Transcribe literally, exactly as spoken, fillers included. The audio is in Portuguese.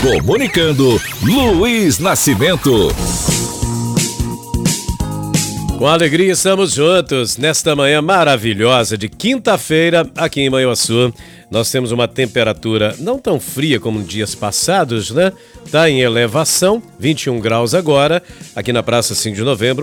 Comunicando, Luiz Nascimento. Com alegria estamos juntos nesta manhã maravilhosa de quinta-feira aqui em Manhuaçu. Nós temos uma temperatura não tão fria como dias passados, né? Tá em elevação, vinte e um graus agora, aqui na Praça cinco de Novembro.